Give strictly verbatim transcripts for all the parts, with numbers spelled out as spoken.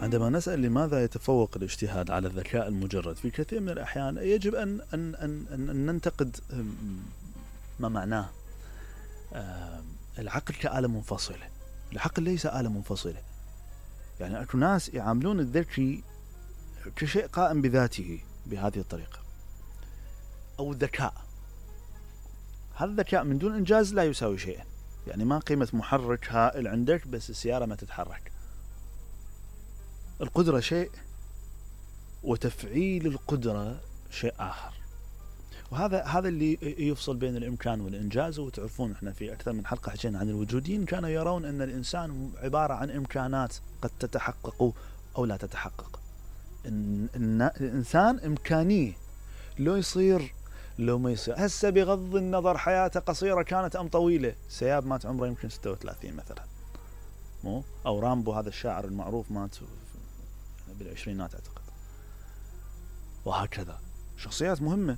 عندما نسأل لماذا يتفوق الاجتهاد على الذكاء المجرد في كثير من الأحيان، يجب أن, أن, أن, أن ننتقد ما معناه العقل كآلة منفصلة. العقل ليس آلة منفصلة. يعني أكو ناس يعاملون الذكي كشيء قائم بذاته بهذه الطريقة، أو الذكاء. هذا الذكاء من دون إنجاز لا يساوي شيئا. يعني ما قيمة محرك هائل عندك بس السيارة ما تتحرك. القدرة شيء وتفعيل القدرة شيء آخر. وهذا هذا اللي يفصل بين الإمكان والإنجاز. وتعرفون إحنا في أكثر من حلقة حكينا عن الوجوديين، كانوا يرون أن الإنسان عبارة عن إمكانات قد تتحقق أو لا تتحقق. إن, إن الإنسان إمكانية، لو يصير لو ما يصير. هسه بغض النظر حياته قصيرة كانت أم طويلة، سياب مات عمره يمكن ستة وثلاثين مثلا، مو أو رامبو هذا الشاعر المعروف مات بالعشرينات أعتقد. وهكذا شخصيات مهمة،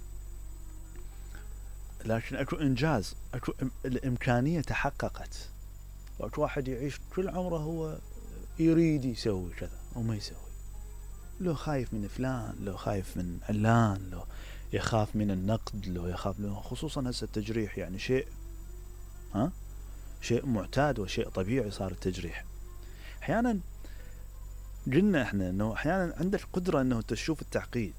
لكن أكو إنجاز، أكو الإمكانية تحققت. وأكو واحد يعيش كل عمره هو يريد يسوي كذا وما يسوي، لو خايف من فلان، لو خايف من علان، لو يخاف من النقد، لو يخاف له. خصوصا هسه التجريح يعني شيء ها شيء معتاد وشيء طبيعي صار التجريح. أحيانا قلنا احنا انه احيانا عندك قدرة انه تشوف التعقيد،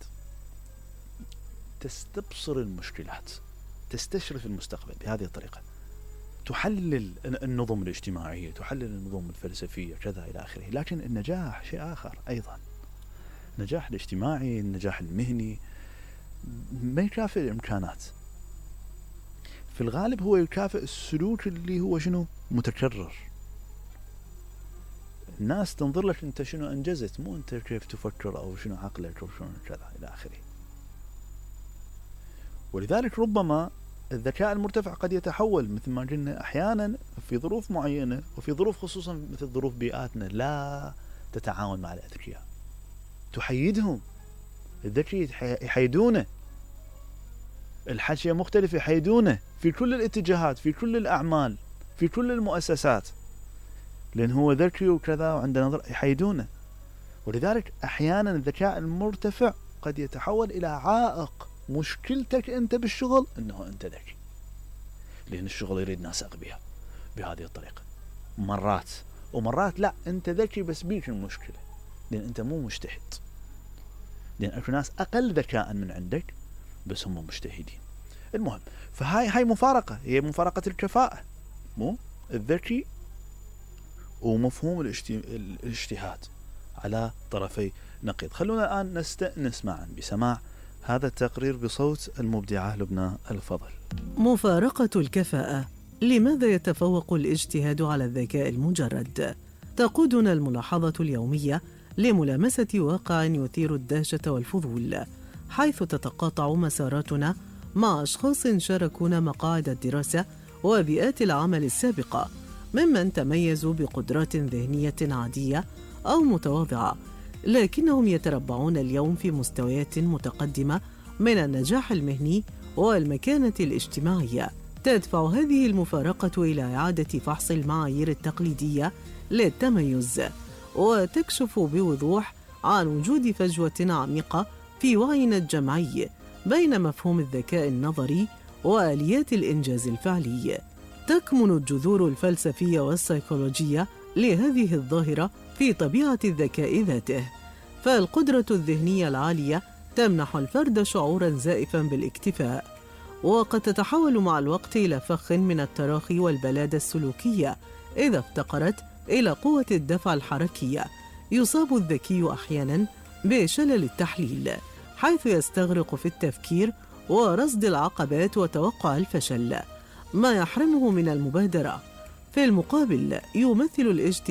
تستبصر المشكلات، تستشرف المستقبل بهذه الطريقة، تحلل النظم الاجتماعية، تحلل النظم الفلسفية كذا إلى آخره. لكن النجاح شيء آخر أيضا. النجاح الاجتماعي، النجاح المهني ما يكافئ الإمكانات. في الغالب هو يكافئ السلوك اللي هو شنو متكرر. الناس تنظر لك أنت شنو أنجزت، مو أنت كيف تفكر أو شنو عقلك أو شنو كذا إلى آخره. ولذلك ربما الذكاء المرتفع قد يتحول مثل ما قلنا أحيانا في ظروف معينة، وفي ظروف خصوصا مثل ظروف بيئاتنا لا تتعاون مع الأذكياء، تحيدهم. الذكي يحيدونه، الحاشية مختلفة يحيدونه في كل الاتجاهات، في كل الأعمال، في كل المؤسسات، لأن هو ذكي وكذا وعنده نظر، يحيدونه. ولذلك أحيانا الذكاء المرتفع قد يتحول إلى عائق. مشكلتك أنت بالشغل أنه أنت ذكي، لأن الشغل يريد ناس أغبياء بهذه الطريقة مرات، ومرات لا أنت ذكي بس بيك المشكلة لأن أنت مو مجتهد، لأن أكو ناس أقل ذكاء من عندك بس هم مجتهدين. المهم، فهاي هاي مفارقة، هي مفارقة الكفاءة، مو الذكي ومفهوم الاجتهاد على طرفي نقيض. خلونا الآن نستأنس معا بسماع هذا التقرير بصوت المبدعة لبنى الفضل. مفارقة الكفاءة. لماذا يتفوق الاجتهاد على الذكاء المجرد؟ تقودنا الملاحظة اليومية لملامسة واقع يثير الدهشة والفضول، حيث تتقاطع مساراتنا مع أشخاص شاركونا مقاعد الدراسة وبيئات العمل السابقة، ممن تميزوا بقدرات ذهنية عادية أو متواضعة، لكنهم يتربعون اليوم في مستويات متقدمة من النجاح المهني والمكانة الاجتماعية. تدفع هذه المفارقة إلى إعادة فحص المعايير التقليدية للتميز، وتكشف بوضوح عن وجود فجوة عميقة في وعينا الجمعي بين مفهوم الذكاء النظري وآليات الإنجاز الفعلي. تكمن الجذور الفلسفية والسيكولوجية لهذه الظاهرة في طبيعة الذكاء ذاته، فالقدرة الذهنية العالية تمنح الفرد شعوراً زائفاً بالاكتفاء، وقد تتحول مع الوقت إلى فخ من التراخي والبلادة السلوكية إذا افتقرت إلى قوة الدفع الحركية. يصاب الذكي أحياناً بشلل التحليل، حيث يستغرق في التفكير ورصد العقبات وتوقع الفشل، ما يحرمه من المبادرة. في المقابل، يمثل الاجتهاد